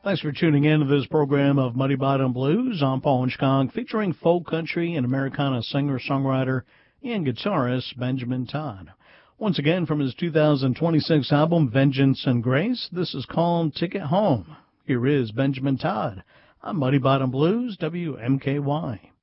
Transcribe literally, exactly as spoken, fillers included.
Thanks for tuning in to this program of Muddy Bottom Blues. I'm Paul Inchkong, featuring folk country and Americana singer-songwriter and guitarist Benjamin Todd. Once again, from his two thousand twenty-six album, Vengeance and Grace, this is called Ticket Home. Here is Benjamin Todd on Muddy Bottom Blues, W M K Y.